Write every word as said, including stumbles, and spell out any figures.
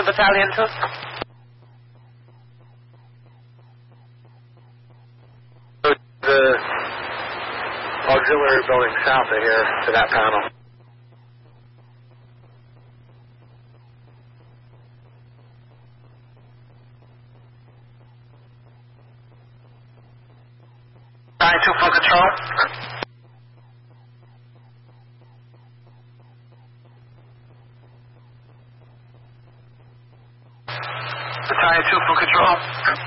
Battalion two? The auxiliary building south of here to that panel. nine two for control. Battalion two for control.